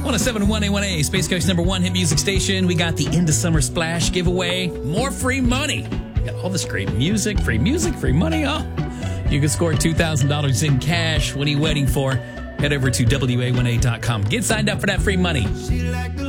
107.1 A1A, Space Coast number one hit music station. We got the End of Summer Splash giveaway. More free money. We got all this great music, free money. Oh, you can score $2,000 in cash. What are you waiting for? Head over to WA1A.com. Get signed up for that free money.